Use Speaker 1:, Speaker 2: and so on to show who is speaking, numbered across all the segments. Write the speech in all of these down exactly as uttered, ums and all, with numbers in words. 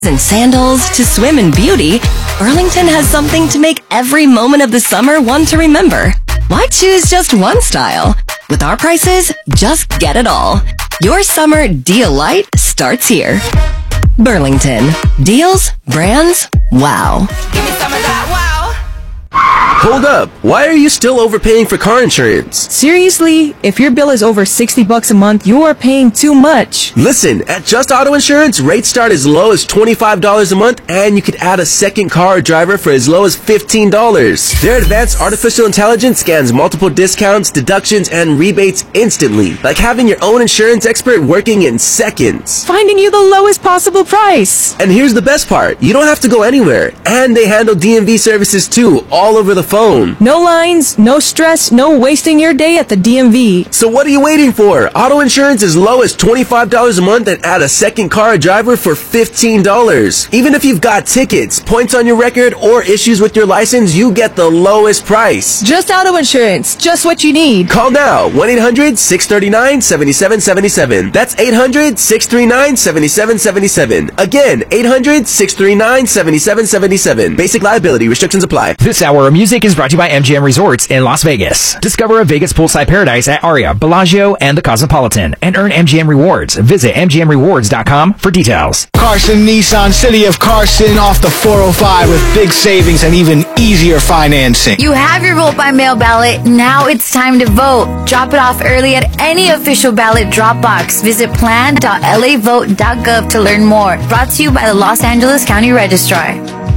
Speaker 1: and sandals to swim in beauty, Burlington has something to make every moment of the summer one to remember. Why choose just one style? With our prices, just get it all. Your summer deal light starts here. Burlington. Deals, brands, wow.
Speaker 2: Give me some of that wow.
Speaker 3: Hold up. Why are you still overpaying for car insurance?
Speaker 4: Seriously? If your bill is over sixty bucks a month, you are paying too much.
Speaker 3: Listen, at Just Auto Insurance, rates start as low as twenty-five dollars a month, and you could add a second car or driver for as low as fifteen dollars. Their advanced artificial intelligence scans multiple discounts, deductions, and rebates instantly, like having your own insurance expert working in seconds.
Speaker 4: Finding you the lowest possible price.
Speaker 3: And here's the best part. You don't have to go anywhere. And they handle D M V services too, all over the phone.
Speaker 4: No lines, no stress, no wasting your day at the D M V.
Speaker 3: So what are you waiting for? Auto insurance as low as twenty-five dollars a month and add a second car or driver for fifteen dollars. Even if you've got tickets, points on your record, or issues with your license, you get the lowest price.
Speaker 4: Just auto insurance, just what you need.
Speaker 3: Call now, one eight hundred, six three nine, seven seven seven seven. That's eight hundred, six three nine, seven seven seven seven. Again, eight hundred, six three nine, seven seven seven seven. Basic liability restrictions apply.
Speaker 5: This hour of music is brought to you by M G M Resorts in Las Vegas. Discover a Vegas poolside paradise at Aria, Bellagio, and the Cosmopolitan, and earn M G M rewards. Visit M G M rewards dot com for details.
Speaker 6: Carson Nissan, City of Carson, off the four oh five with big savings and even easier financing.
Speaker 7: You have your vote by mail ballot. Now it's time to vote. Drop it off early at any official ballot drop box. Visit plan dot l a vote dot gov to learn more. Brought to you by the Los Angeles County Registrar.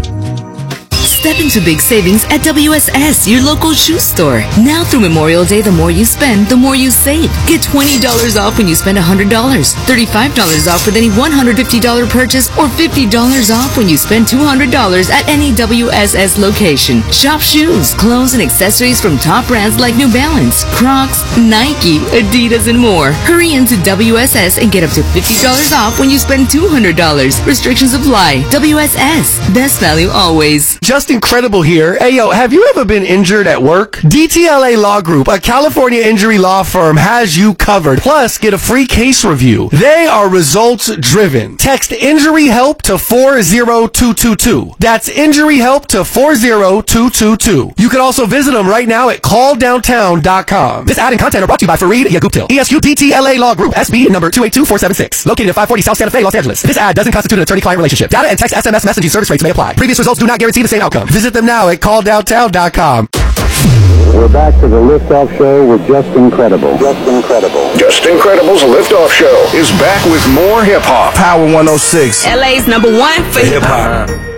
Speaker 8: Step into big savings at W S S, your local shoe store. Now through Memorial Day, the more you spend, the more you save. Get twenty dollars off when you spend one hundred dollars, thirty-five dollars off with any one hundred fifty dollars purchase, or fifty dollars off when you spend two hundred dollars at any W S S location. Shop shoes, clothes, and accessories from top brands like New Balance, Crocs, Nike, Adidas, and more. Hurry into W S S and get up to fifty dollars off when you spend two hundred dollars. Restrictions apply. W S S, best value always.
Speaker 9: Just Incredible here. Hey, yo, have you ever been injured at work? D T L A Law Group, a California injury law firm, has you covered. Plus, get a free case review. They are results driven. Text injury help to four zero two two two. That's injury help to four zero two two two. You can also visit them right now at call downtown dot com. This ad and content are brought to you by Fareed Yaguptil, E S Q D T L A Law Group, S B number two eight two four seven six, located at five forty South Santa Fe, Los Angeles. This ad doesn't constitute an attorney-client relationship. Data and text S M S messaging service rates may apply. Previous results do not guarantee the same outcome. Visit them now at call downtown dot com.
Speaker 10: We're back to the Liftoff Show with Just Incredible. Just Incredible.
Speaker 11: Just Incredible's Liftoff Show is back with more hip-hop.
Speaker 12: Power one oh six.
Speaker 2: L A's number one for
Speaker 12: hip-hop.